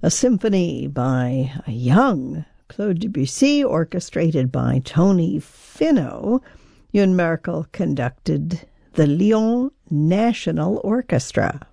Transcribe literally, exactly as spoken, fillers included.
a symphony by a young Claude Debussy, orchestrated by Tony Finau. Ewan Merkel conducted the Lyon National Orchestra.